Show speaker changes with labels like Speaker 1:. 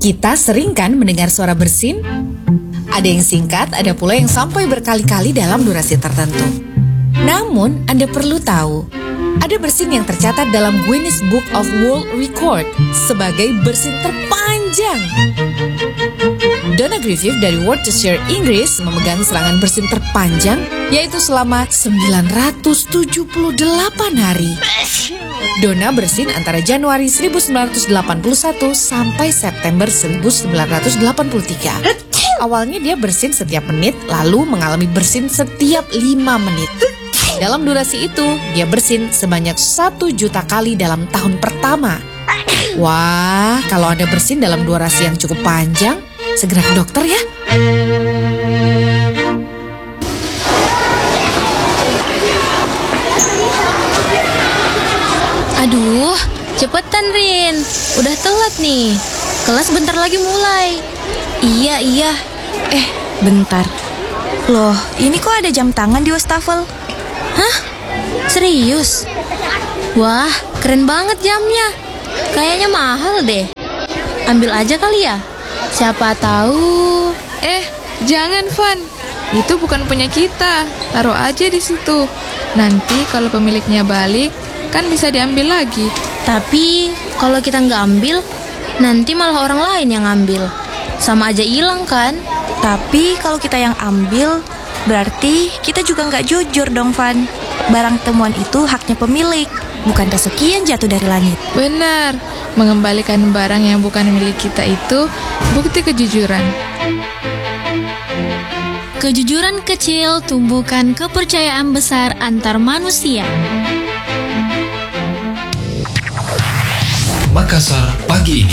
Speaker 1: Kita sering kan mendengar suara bersin? Ada yang singkat, ada pula yang sampai berkali-kali dalam durasi tertentu. Namun, Anda perlu tahu, ada bersin yang tercatat dalam Guinness Book of World Record sebagai bersin terpanjang. Donna Griffith dari Worcestershire, Inggris memegang serangan bersin terpanjang, yaitu selama 978 hari. Donna bersin antara Januari 1981 sampai September 1983. Awalnya dia bersin setiap menit, lalu mengalami bersin setiap 5 menit. Dalam durasi itu, dia bersin sebanyak 1 juta kali dalam tahun pertama. Wah, kalau Anda bersin dalam durasi yang cukup panjang, segera ke dokter ya.
Speaker 2: Aduh, cepetan Rin. Udah telat nih. Kelas bentar lagi mulai. Iya.
Speaker 3: Bentar. Loh, ini kok ada jam tangan di wastafel?
Speaker 2: Hah? Serius? Wah, keren banget jamnya. Kayaknya mahal deh. Ambil aja kali ya? Siapa tahu.
Speaker 4: Jangan, Van. Itu bukan punya kita. Taruh aja di situ. Nanti kalau pemiliknya balik, kan bisa diambil lagi.
Speaker 2: Tapi kalau kita nggak ambil, nanti malah orang lain yang ambil. Sama aja hilang kan?
Speaker 3: Tapi kalau kita yang ambil, berarti kita juga nggak jujur dong, Van. Barang temuan itu haknya pemilik, bukan rezekian jatuh dari langit.
Speaker 4: Benar. Mengembalikan barang yang bukan milik kita itu bukti kejujuran.
Speaker 5: Kejujuran kecil tumbuhkan kepercayaan besar antar manusia.
Speaker 6: Makassar pagi ini.